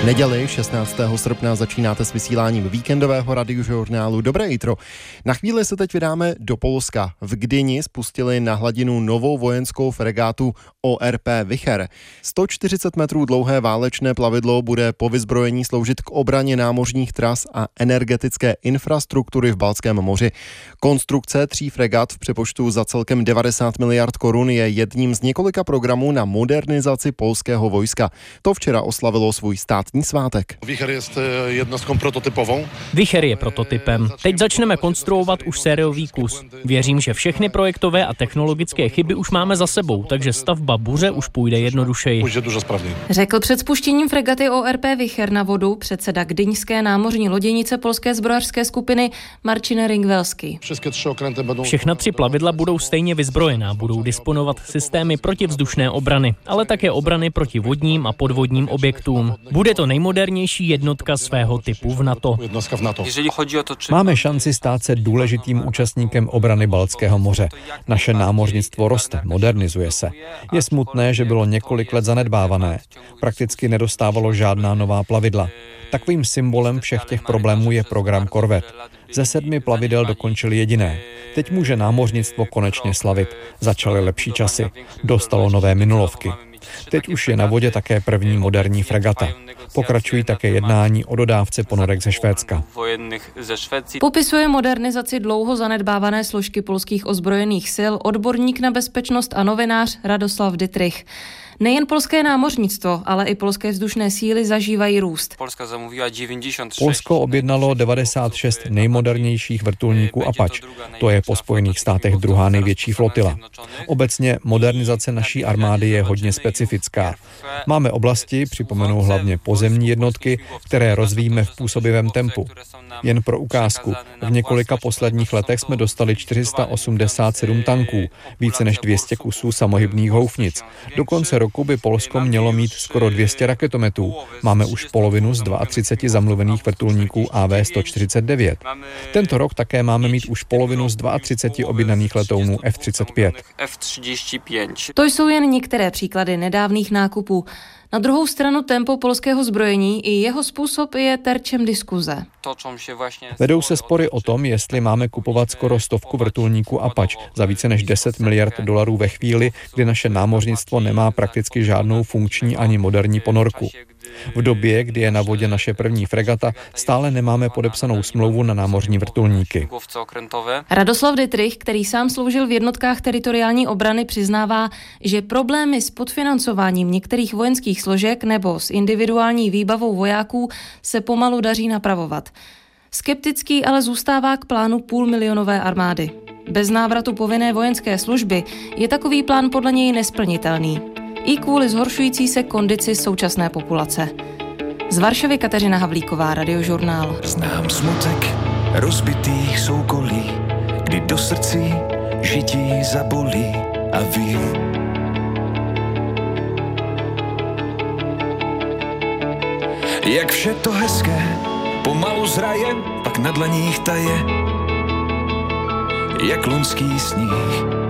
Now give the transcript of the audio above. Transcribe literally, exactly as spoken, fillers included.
Neděli šestnáctého srpna začínáte s vysíláním víkendového radiožurnálu Dobré jitro. Na chvíli se teď vydáme do Polska. V Gdyni spustili na hladinu novou vojenskou fregátu O R P Wicher. sto čtyřicet metrů dlouhé válečné plavidlo bude po vyzbrojení sloužit k obraně námořních tras a energetické infrastruktury v Baltském moři. Konstrukce tří fregat v přepočtu za celkem devadesát miliard korun je jedním z několika programů na modernizaci polského vojska. To včera oslavilo svůj státní svátek. Wicher je jednostkou prototypovou. Wicher je prototypem. Teď začneme konstruovat už sériový kus. Věřím, že všechny projektové a technologické chyby už máme za sebou, takže stavba Buře už půjde jednodušeji. Řekl před spuštěním fregaty O R P Wicher na vodu předseda gdyňské námořní loděnice polské zbrojařské skupiny Marcin Ringvelský. Všechna tři plavidla budou stejně vyzbrojená, budou disponovat systémy protivzdušné obrany, ale také obrany proti vodním a podvodním objektům. Bude to nejmodernější jednotka svého typu v NATO. Máme šanci stát se důležitým účastníkem obrany Baltského moře. Naše námořnictvo roste, modernizuje se. Je smutné, že bylo několik let zanedbávané. Prakticky nedostávalo žádná nová plavidla. Takovým symbolem všech těch problémů je program Corvette. Ze sedmi plavidel dokončili jediné. Teď může námořnictvo konečně slavit. Začaly lepší časy. Dostalo nové minolovky. Teď už je na vodě také první moderní fregata. Pokračují také jednání o dodávce ponorek ze Švédska. Popisuje modernizaci dlouho zanedbávané složky polských ozbrojených sil odborník na bezpečnost a novinář Radoslav Dytrych. Nejen polské námořnictvo, ale i polské vzdušné síly zažívají růst. Polsko objednalo devadesát šest nejmodernějších vrtulníků Apache. To je po Spojených státech druhá největší flotila. Obecně modernizace naší armády je hodně specifická. Máme oblasti, připomenu hlavně pozemní jednotky, které rozvíjíme v působivém tempu. Jen pro ukázku, v několika posledních letech jsme dostali čtyři sta osmdesát sedm tanků, více než dvě stě kusů samohybných houfnic. Do konce roku by Polsko mělo mít skoro dvě stě raketometů. Máme už polovinu z třicet dva zamluvených vrtulníků A V sto čtyřicet devět. Tento rok také máme mít už polovinu z třicet dva objednaných letounů F třicet pět. To jsou jen některé příklady nedávných nákupů. Na druhou stranu tempo polského zbrojení i jeho způsob je terčem diskuze. Vedou se spory o tom, jestli máme kupovat skoro stovku vrtulníků Apache za více než deset miliard dolarů ve chvíli, kdy naše námořnictvo nemá prakticky žádnou funkční ani moderní ponorku. V době, kdy je na vodě naše první fregata, stále nemáme podepsanou smlouvu na námořní vrtulníky. Radoslav Dytrych, který sám sloužil v jednotkách teritoriální obrany, přiznává, že problémy s podfinancováním některých vojenských složek nebo s individuální výbavou vojáků se pomalu daří napravovat. Skeptický ale zůstává k plánu půlmilionové armády. Bez návratu povinné vojenské služby je takový plán podle něj nesplnitelný. I kvůli zhoršující se kondici současné populace. Z Varšavy Kateřina Havlíková, Radiožurnál. Znám smutek rozbitých soukolí, kdy do srdcí žití zabolí a vím. Jak vše to hezké pomalu zraje, pak na dlaních taje, jak loňský sníh.